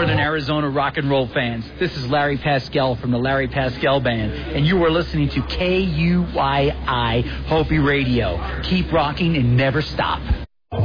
Northern Arizona rock and roll fans. This is Larry Pascal from the Larry Pascal Band, and you are listening to KUYI Hopi Radio. Keep rocking and never stop.